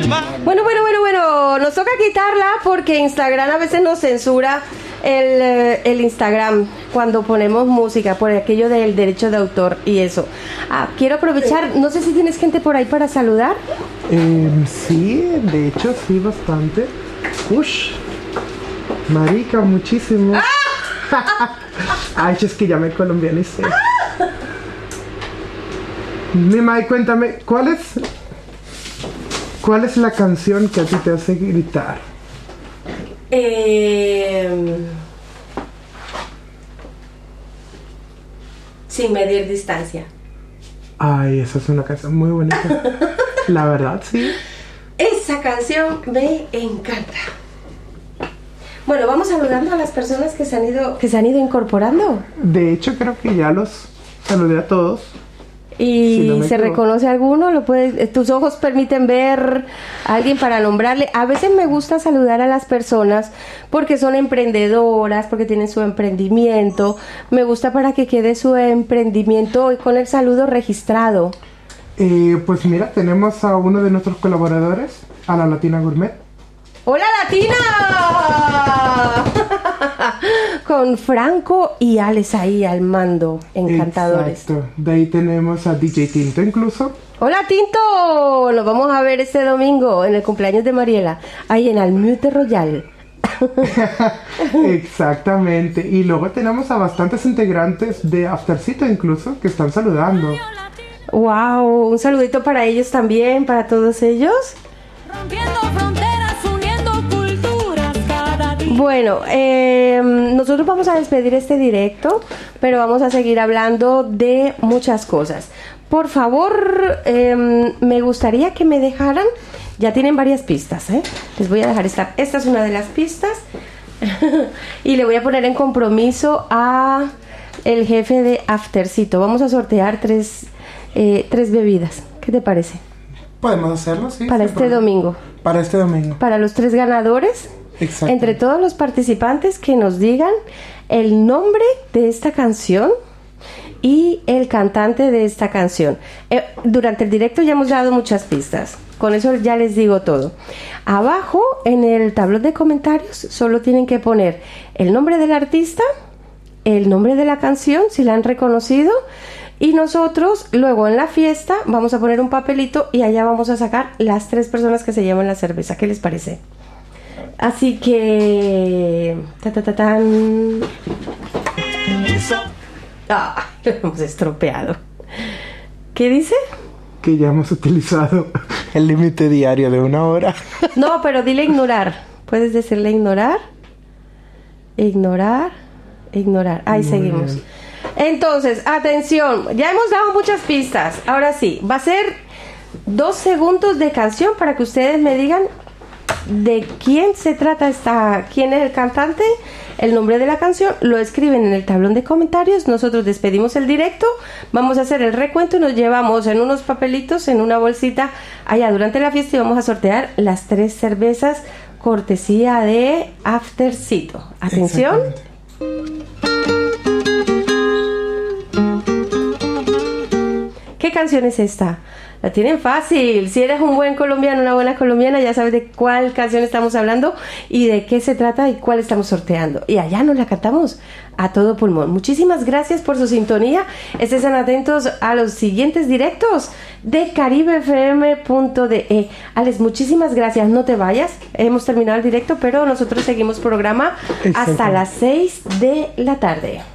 Bueno, nos toca quitarla porque Instagram a veces nos censura el Instagram cuando ponemos música por aquello del derecho de autor y eso. Quiero aprovechar, no sé si tienes gente por ahí para saludar. Sí, de hecho sí, bastante. Ush, marica, muchísimo. Ay, es que ya me colombianicé. Mi Mai, cuéntame, ¿cuál es la canción que a ti te hace gritar? Sin medir distancia. Ay, esa es una canción muy bonita. La verdad, sí. Esa canción me encanta. Bueno, vamos saludando a las personas que se han ido incorporando. De hecho, creo que ya los saludé a todos. Y si no se reconoce alguno, tus ojos permiten ver a alguien para nombrarle. A veces me gusta saludar a las personas porque son emprendedoras, porque tienen su emprendimiento. Me gusta para que quede su emprendimiento y con el saludo registrado. Pues mira, tenemos a uno de nuestros colaboradores, a la Latina Gourmet. ¡Hola, Latina! Con Franco y Alex ahí al mando, encantadores. Exacto. De ahí tenemos a DJ Tinto incluso. ¡Hola, Tinto! Lo vamos a ver este domingo en el cumpleaños de Mariela, ahí en Almute Royal. Exactamente. Y luego tenemos a bastantes integrantes de Aftercito incluso que están saludando. ¡Wow! Un saludito para ellos también, para todos ellos. Rompiendo fronteras, uniendo culturas cada día. Bueno, nosotros vamos a despedir este directo, pero vamos a seguir hablando de muchas cosas. Por favor, me gustaría que me dejaran, ya tienen varias pistas, les voy a dejar esta es una de las pistas y le voy a poner en compromiso a el jefe de Aftercito. Vamos a sortear tres bebidas. ¿Qué te parece? Podemos hacerlo, sí. Para este domingo. Para este domingo. Para los 3 ganadores. Exacto. Entre todos los participantes que nos digan el nombre de esta canción y el cantante de esta canción. Durante el directo ya hemos dado muchas pistas. Con eso ya les digo todo. Abajo en el tablón de comentarios solo tienen que poner el nombre del artista, el nombre de la canción, si la han reconocido. Y nosotros luego en la fiesta vamos a poner un papelito y allá vamos a sacar las 3 personas que se llevan la cerveza. ¿Qué les parece? Así que... ¡Tan! Lo hemos estropeado. ¿Qué dice? Que ya hemos utilizado el límite diario de 1 hora. No, pero dile ignorar. ¿Puedes decirle ignorar? Ignorar. Ahí seguimos. Bien. Entonces, atención, ya hemos dado muchas pistas. Ahora sí, va a ser 2 segundos de canción para que ustedes me digan de quién se trata quién es el cantante, el nombre de la canción, lo escriben en el tablón de comentarios. Nosotros despedimos el directo, vamos a hacer el recuento y nos llevamos en unos papelitos, en una bolsita allá durante la fiesta y vamos a sortear las 3 cervezas cortesía de Aftercito. Atención. ¿Qué canción es esta? La tienen fácil. Si eres un buen colombiano, una buena colombiana, ya sabes de cuál canción estamos hablando y de qué se trata y cuál estamos sorteando. Y allá nos la cantamos a todo pulmón. Muchísimas gracias por su sintonía. Estén atentos a los siguientes directos de caribefm.de. Alex, muchísimas gracias. No te vayas. Hemos terminado el directo, pero nosotros seguimos programa hasta las 6 de la tarde.